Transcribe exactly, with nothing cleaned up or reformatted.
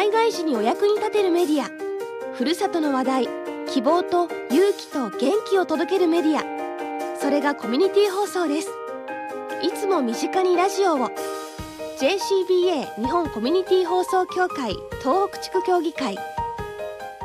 災害時にお役に立てるメディア、ふるさとの話題、希望と勇気と元気を届けるメディア、それがコミュニティ放送です。いつも身近にラジオを。 ジェーシービーエー 日本コミュニティ放送協会東北地区協議会